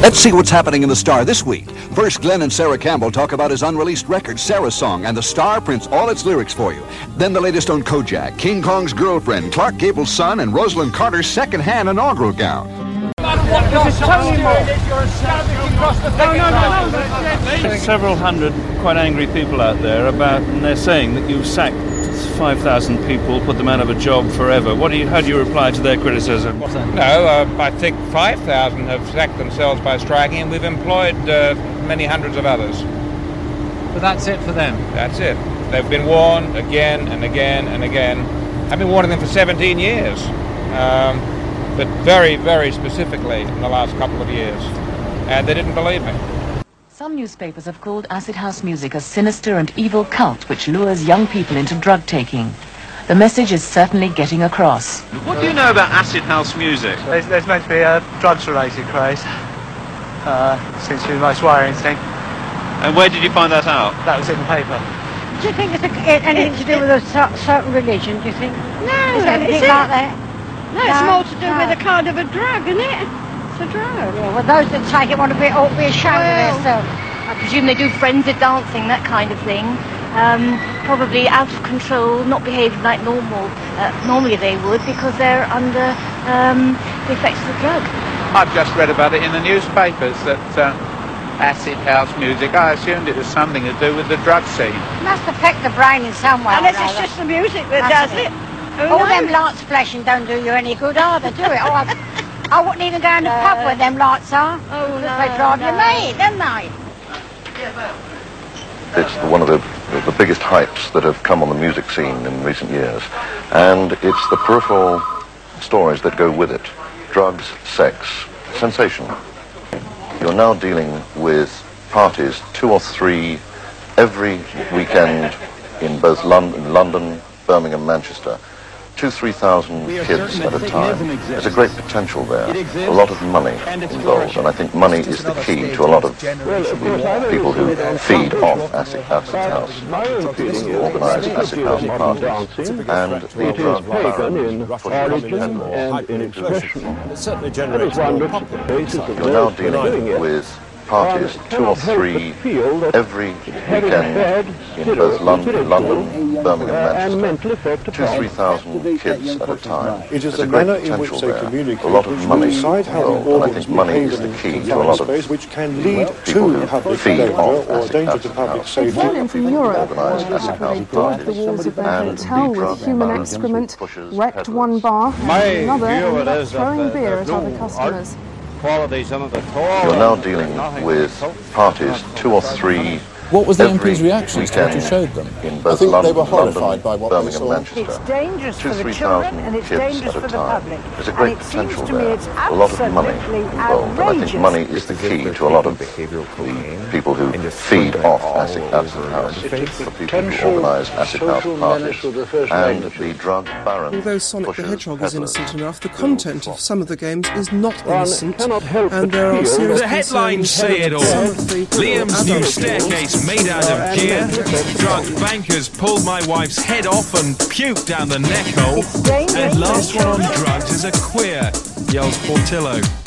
Let's see what's happening in the Star this week. First, Glenn and Sarah Campbell talk about his unreleased record, Sarah's Song, and the Star prints all its lyrics for you. Then the latest on Kojak, King Kong's girlfriend, Clark Gable's son, and Rosalind Carter's second-hand inaugural gown. Several hundred quite angry people out there and they're saying that you've sacked 5,000 people, put them out of a job forever. How do you reply to their criticism? No, I think 5,000 have sacked themselves by striking, and we've employed many hundreds of others. But that's it for them? That's it. They've been warned again and again and again. I've been warning them for 17 years, but very, very specifically in the last couple of years, and they didn't believe me. Some newspapers have called acid house music a sinister and evil cult which lures young people into drug taking. The message is certainly getting across. What do you know about acid house music? There's meant to be a drugs-related craze. Seems to be the most worrying thing. And where did you find that out? That was in the paper. Do you think it's anything to do with a certain religion, do you think? No, is anything like that? No, it's more to do with a kind of a drug, isn't it? It's a drug. Yeah, well, those that take it ought to be ashamed of themselves. I presume they do frenzied dancing, that kind of thing. Probably out of control, not behaving like normally they would, because they're under the effects of the drug. I've just read about it in the newspapers that acid house music, I assumed it was something to do with the drug scene. It must affect the brain in some way. Unless it's just the music that does it. All them lights flashing don't do you any good either, do it? I wouldn't even go in the pub where them lights are. Oh, no, they drive you mad, don't they? It's one of the biggest hypes that have come on the music scene in recent years, and it's the peripheral stories that go with it. Drugs, sex, sensation. You're now dealing with parties, 2 or 3 every weekend in both London, Birmingham, Manchester. 2,000-3,000 kids at a time. There's a great potential there, a lot of money involved, and I think money is the key to a lot of people who feed off acid house, organised acid house parties, and the drug baron pushes headlong. You're now dealing with parties, 2 or 3 every weekend in both London, Birmingham, Manchester. 2,000-3,000 kids at a time. There's a great potential there, a lot of money involved, and I think money is the key to a lot of people who feed off acid house, Volume from Europe, organised acid house parties, the walls of their and hotel the drug with human baron excrement, pushes wrecked peddlers. one bar, and another ended up throwing beer at other customers. You're now dealing with parties, 2 or 3 What was the MP's reaction to what you showed them? I think they were horrified by what they Birmingham, saw. Manchester. It's dangerous for the 2,000-3,000 children and it's kids dangerous at for a the time. public. There's a great And it seems potential to me there, it's a lot of money absolutely involved, and I think money is the key to a lot of the people who feed off acid house, the people who organise acid house parties, and the drug baron. Although Sonic the pushes Hedgehog is peddlers. innocent enough, the content of some of the games is not innocent, and there are serious The headlines say it all. Liam's new staircase made out of gear. Drug bankers pulled my wife's head off and puked down the neck hole. And last one on drugs is a queer, yells Portillo.